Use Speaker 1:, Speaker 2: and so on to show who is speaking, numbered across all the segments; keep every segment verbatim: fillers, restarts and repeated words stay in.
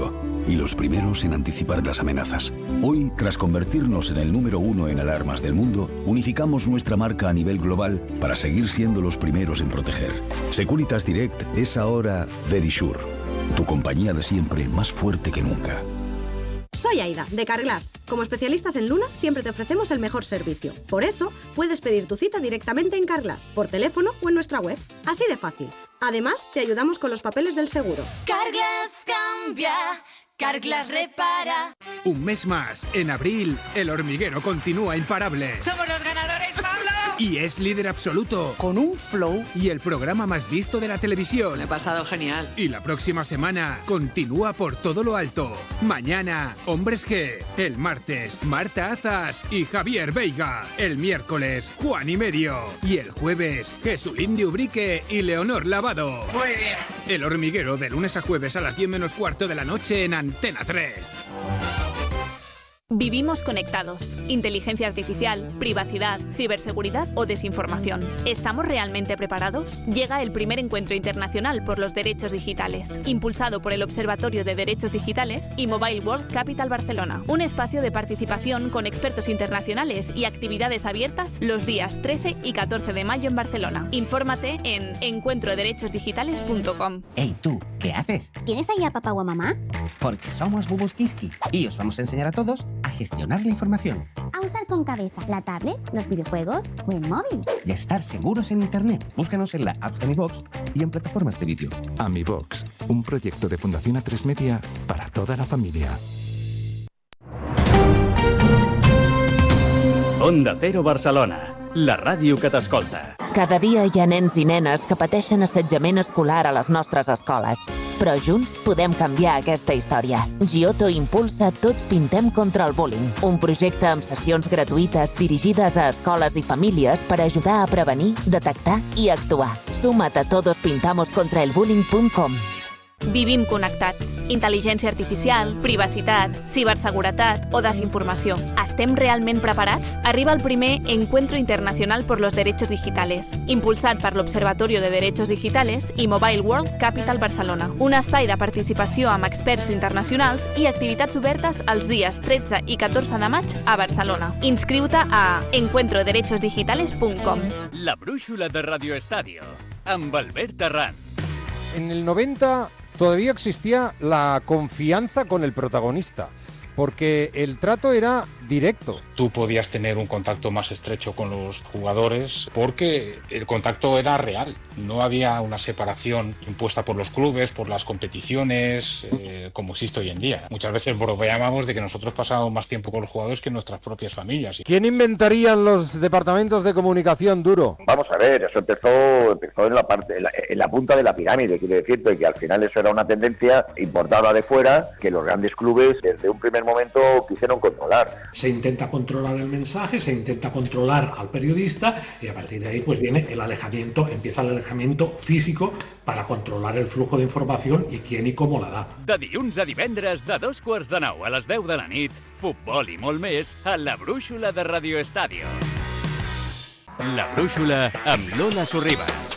Speaker 1: peligro y los primeros en anticipar las amenazas. Hoy, tras convertirnos en el número uno en alarmas del mundo, unificamos nuestra marca a nivel global para seguir siendo los primeros en proteger. Securitas Direct es ahora Verisure, tu compañía de siempre más fuerte que nunca.
Speaker 2: Soy Aida, de Carglass. Como especialistas en lunas, siempre te ofrecemos el mejor servicio. Por eso, puedes pedir tu cita directamente en Carglass, por teléfono o en nuestra web. Así de fácil. Además, te ayudamos con los papeles del seguro.
Speaker 3: Carglass cambia, Carglass repara.
Speaker 4: Un mes más, en abril, El Hormiguero continúa imparable.
Speaker 3: ¡Somos los ganadores, Pablo!
Speaker 4: Y es líder absoluto.
Speaker 5: Con un flow.
Speaker 4: Y el programa más visto de la televisión.
Speaker 5: Me he pasado genial.
Speaker 4: Y la próxima semana continúa por todo lo alto. Mañana, Hombres G. El martes, Marta Azas y Javier Veiga. El miércoles, Juan y Medio. Y el jueves, Jesulín de Ubrique y Leonor Lavado.
Speaker 3: Muy bien.
Speaker 4: El Hormiguero, de lunes a jueves a las diez menos cuarto de la noche en Antena tres.
Speaker 6: Vivimos conectados. Inteligencia artificial, privacidad, ciberseguridad o desinformación. ¿Estamos realmente preparados? Llega el primer encuentro internacional por los derechos digitales, impulsado por el Observatorio de Derechos Digitales y Mobile World Capital Barcelona. Un espacio de participación con expertos internacionales y actividades abiertas los días trece y catorce de mayo en Barcelona. Infórmate en encuentro derechos digitales punto com.
Speaker 7: Hey, tú, ¿qué haces?
Speaker 8: ¿Tienes ahí a papá o a mamá?
Speaker 7: Porque somos Bubuskiski y os vamos a enseñar a todos a gestionar la información.
Speaker 8: A usar con cabeza la tablet, los videojuegos o el móvil.
Speaker 7: Y a estar seguros en Internet. Búscanos en la app de AmiBox y en plataformas de vídeo.
Speaker 9: AmiBox, un proyecto de Fundación A tres Media para toda la familia.
Speaker 10: Onda Cero Barcelona, la ràdio que t'escolta.
Speaker 11: Cada dia hi ha nens i nenes que pateixen assetjament escolar a les nostres escoles. Però junts podem canviar aquesta història. Giotto impulsa Tots pintem contra el bullying, un projecte amb sessions gratuïtes dirigides a escoles i famílies per ajudar a prevenir, detectar i actuar. Suma't a todos pintamos contra el bullying punt com.
Speaker 6: Vivim connectats. Intel·ligència artificial, privacitat, ciberseguretat o desinformació. Estem realment preparats? Arriba el primer Encuentro Internacional por los Derechos Digitales, impulsat per l'Observatorio de Derechos Digitales i Mobile World Capital Barcelona. Un espai de participació amb experts internacionals i activitats obertes els dies tretze i catorze de maig a Barcelona. Inscriu-te a encuentro derechos digitales punt com.
Speaker 10: La brúixola de Radio Estadio, amb Albert Terrán.
Speaker 12: En el noventa todavía existía la confianza con el protagonista, porque el trato era directo.
Speaker 13: Tú podías tener un contacto más estrecho con los jugadores porque el contacto era real. No había una separación impuesta por los clubes, por las competiciones, eh, como existe hoy en día. Muchas veces bromeábamos de que nosotros pasábamos más tiempo con los jugadores que nuestras propias familias.
Speaker 12: ¿Quién inventaría los departamentos de comunicación, Duro?
Speaker 14: Vamos a ver, eso empezó, empezó en la parte, en la, en la punta de la pirámide, quiero decirte que al final eso era una tendencia importada de fuera que los grandes clubes desde un primer momento quisieron controlar.
Speaker 15: Se intenta controlar el mensaje, se intenta controlar al periodista y a partir de ahí pues viene el alejamiento, empieza el alejamiento físico para controlar el flujo de información y quién y cómo la da.
Speaker 10: De dilluns a divendres, de dos quarts de nou a les deu de la nit, futbol i molt més a la brúixola de Radio Estadio. La brúixola amb Lola Sorribas.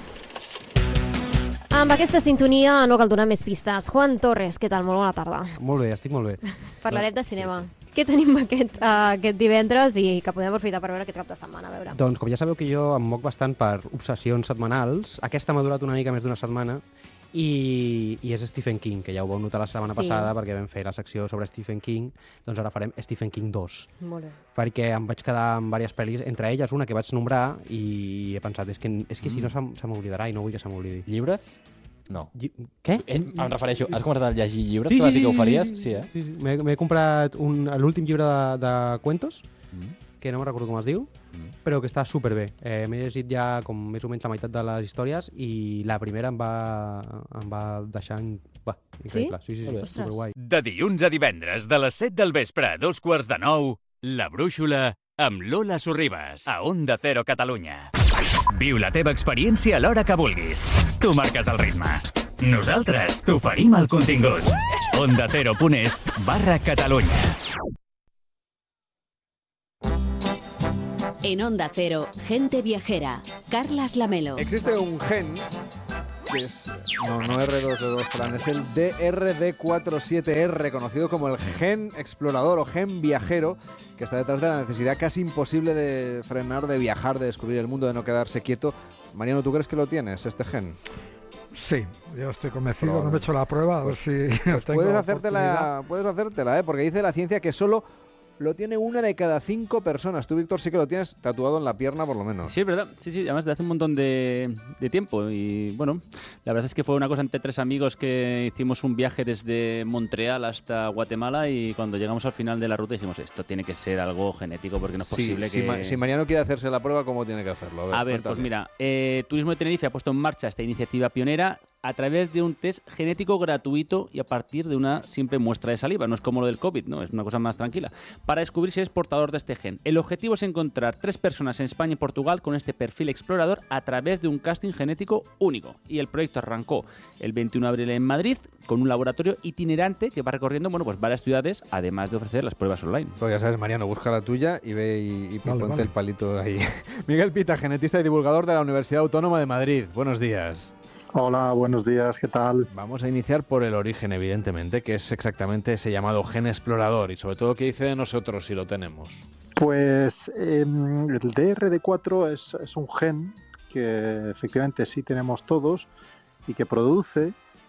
Speaker 16: Amb aquesta sintonia no cal donar més pistes. Juan Torres, què tal? Molt bona tarda.
Speaker 17: Molt bé, estic molt bé.
Speaker 16: Parlarem de cinema. Sí, sí. Què tenim aquest, uh, aquest divendres i que podem aprofitar per veure aquest cap de setmana? A veure.
Speaker 17: Doncs com ja sabeu que jo em moc bastant per obsessions setmanals, aquesta m'ha durat una mica més d'una setmana i, i és Stephen King, que ja ho vau notar la setmana sí. passada perquè vam fer la secció sobre Stephen King, doncs ara farem Stephen King dos.
Speaker 16: Molt bé.
Speaker 17: Perquè em vaig quedar amb diverses pel·lis, entre elles una que vaig nombrar i he pensat, és que, és que mm. si no se m'oblidarà i no vull que se m'oblidi.
Speaker 18: Llibres? No.
Speaker 17: Lli... Què?
Speaker 18: Eh, em refereixo, has començat a llegir llibres?
Speaker 17: Sí,
Speaker 18: que vas
Speaker 17: sí,
Speaker 18: dir que ho
Speaker 17: sí,
Speaker 18: faries?
Speaker 17: sí,
Speaker 18: sí, eh?
Speaker 17: sí, sí. M'he comprat un, l'últim llibre de, de cuentos, mm. que no me'n recordo com es diu, mm. però que està superbé. Eh, M'he llegit ja com més o menys la meitat de les històries i la primera em va, em va deixar va, increïble. Sí? Sí, sí, sí, superguai.
Speaker 10: De dilluns a divendres, de les set del vespre a dos quarts de nou, La Brúixola amb Lola Sorribas, a Onda Cero Catalunya. Viu la teva experiència a l'hora que vulguis. Tu marques el ritme. Nosaltres t'oferim el contingut. Onda Cero punt es barra Catalunya.
Speaker 19: En Onda Cero, Gente Viajera, Carlas Lamelo.
Speaker 20: Existe un gen
Speaker 5: que es... No, no erre dos de dos, Fran, es el D R D cuarenta y siete erre, conocido como el gen explorador o gen viajero, que está detrás de la necesidad casi imposible de frenar, de viajar, de descubrir el mundo, de no quedarse quieto. Mariano, ¿tú crees que lo tienes, este gen?
Speaker 19: Sí, yo estoy convencido, no me he hecho la prueba, a ver si
Speaker 5: pues
Speaker 19: tengo
Speaker 5: puedes hacértela, puedes hacértela, ¿eh? Porque dice la ciencia que solo lo tiene una de cada cinco personas. Tú, Víctor, sí que lo tienes tatuado en la pierna, por lo menos.
Speaker 18: Sí, es verdad. Sí, sí. Además, de hace un montón de, de tiempo. Y bueno, la verdad es que fue una cosa entre tres amigos que hicimos un viaje desde Montreal hasta Guatemala y cuando llegamos al final de la ruta dijimos, esto tiene que ser algo genético porque no es
Speaker 5: sí,
Speaker 18: posible
Speaker 5: si
Speaker 18: que...
Speaker 5: Ma- si Mariano quiere hacerse la prueba, ¿cómo tiene que hacerlo? A ver,
Speaker 18: A ver
Speaker 5: cuéntame.
Speaker 18: pues mira, eh, Turismo de Tenerife ha puesto en marcha esta iniciativa pionera a través de un test genético gratuito y a partir de una simple muestra de saliva. No es como lo del COVID, ¿no? Es una cosa más tranquila. Para descubrir si es portador de este gen. El objetivo es encontrar tres personas en España y Portugal con este perfil explorador a través de un casting genético único. Y el proyecto arrancó el veintiuno de abril en Madrid con un laboratorio itinerante que va recorriendo, bueno, pues varias ciudades, además de ofrecer las pruebas online.
Speaker 5: Pues ya sabes, Mariano, busca la tuya y ve y, y
Speaker 19: Vale,
Speaker 5: ponte
Speaker 19: vale.
Speaker 5: el palito ahí. Miguel Pita, genetista y divulgador de la Universidad Autónoma de Madrid. Buenos días.
Speaker 20: Hola, buenos días, ¿qué tal?
Speaker 5: Vamos a iniciar por el origen, evidentemente, que es exactamente ese llamado gen explorador y sobre todo qué dice de nosotros si lo tenemos.
Speaker 20: Pues eh, el D R D cuatro es, es un gen que efectivamente sí tenemos todos y que produce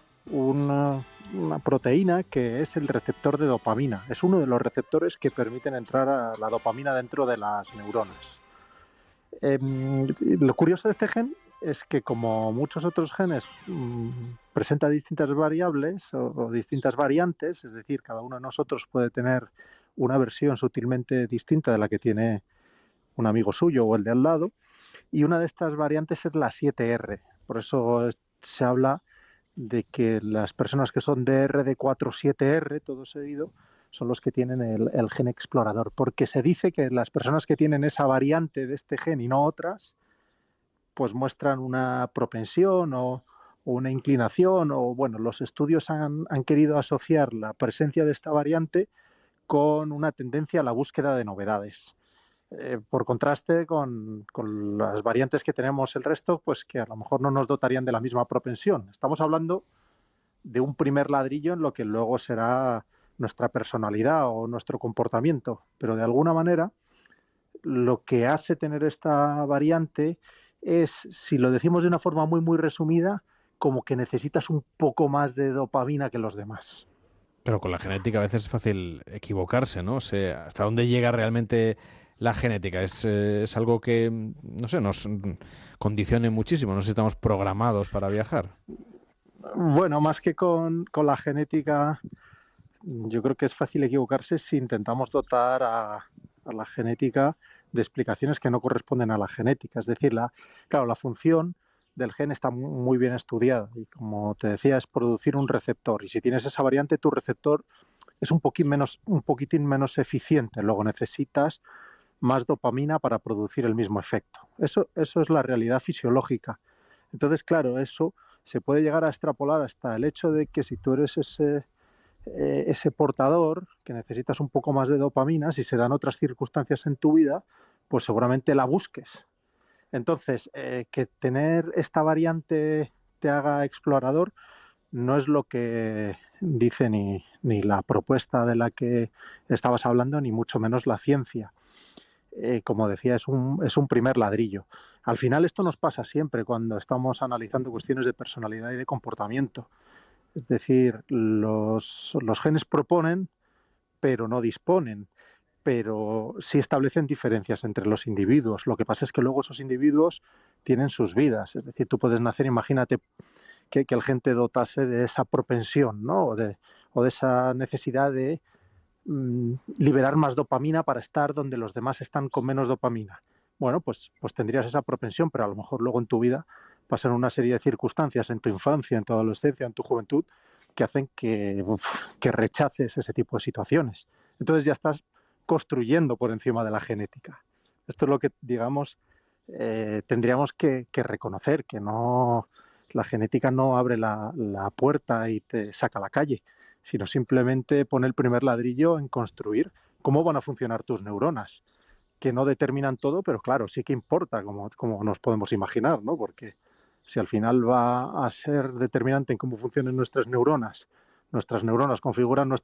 Speaker 20: una, una proteína que es el receptor de dopamina. Es uno de los receptores que permiten entrar a la dopamina dentro de las neuronas. Eh, lo curioso de este gen es que, como muchos otros genes, mmm, presenta distintas variables o, o distintas variantes, es decir, cada uno de nosotros puede tener una versión sutilmente distinta de la que tiene un amigo suyo o el de al lado, y una de estas variantes es la siete erre. Por eso se habla de que las personas que son D R D cuarenta y siete erre, todo seguido, son los que tienen el, el gen explorador, porque se dice que las personas que tienen esa variante de este gen y no otras, pues muestran una propensión o, o una inclinación, o bueno, los estudios han, han querido asociar la presencia de esta variante con una tendencia a la búsqueda de novedades. Eh, por contraste con, con las variantes que tenemos el resto, pues que a lo mejor no nos dotarían de la misma propensión. Estamos hablando de un primer ladrillo en lo que luego será nuestra personalidad o nuestro comportamiento, pero de alguna manera lo que hace tener esta variante es, si lo decimos de una forma muy muy resumida, como que necesitas un poco más de dopamina que los demás.
Speaker 5: Pero con la genética a veces es fácil equivocarse, ¿no? O sea, ¿hasta dónde llega realmente la genética? Es, eh, es algo que, no sé, nos condicione muchísimo. No sé si estamos programados para viajar.
Speaker 20: Bueno, más que con, con la genética, yo creo que es fácil equivocarse si intentamos dotar a, a la genética de explicaciones que no corresponden a la genética. Es decir, la, claro, la función del gen está muy bien estudiada y, como te decía, es producir un receptor. Y si tienes esa variante, tu receptor es un poquitín menos, un poquitín menos eficiente. Luego necesitas más dopamina para producir el mismo efecto. Eso, eso es la realidad fisiológica. Entonces, claro, eso se puede llegar a extrapolar hasta el hecho de que si tú eres ese, eh, ese portador que necesitas un poco más de dopamina, si se dan otras circunstancias en tu vida, pues seguramente la busques. Entonces, eh, que tener esta variante te haga explorador no es lo que dice ni, ni la propuesta de la que estabas hablando, ni mucho menos la ciencia. Eh, como decía, es un, es un primer ladrillo. Al final esto nos pasa siempre cuando estamos analizando cuestiones de personalidad y de comportamiento. Es decir, los, los genes proponen, pero no disponen. Pero sí establecen diferencias entre los individuos. Lo que pasa es que luego esos individuos tienen sus vidas. Es decir, tú puedes nacer, imagínate que, que el gen te dotase de esa propensión, ¿no? O de, o de esa necesidad de mm, liberar más dopamina para estar donde los demás están con menos dopamina. Bueno, pues, pues tendrías esa propensión, pero a lo mejor luego en tu vida pasan una serie de circunstancias en tu infancia, en tu adolescencia, en tu juventud, que hacen que, uf, que rechaces ese tipo de situaciones. Entonces ya estás construyendo por encima de la genética. Esto es lo que, digamos, eh, tendríamos que, que reconocer, que no, la genética no abre la, la puerta y te saca a la calle, sino simplemente pone el primer ladrillo en construir cómo van a funcionar tus neuronas, que no determinan todo, pero claro, sí que importa, como, como nos podemos imaginar, ¿no? Porque si al final va a ser determinante en cómo funcionan nuestras neuronas, nuestras neuronas configuran nuestro